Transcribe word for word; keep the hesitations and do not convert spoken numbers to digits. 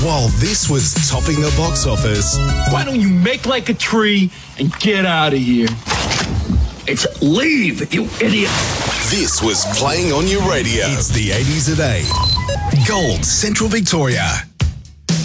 While this was topping the box office. Why don't you make like a tree and get out of here? It's leave, you idiot. This was playing on your radio. It's the eighties at eight. Gold, Central Victoria.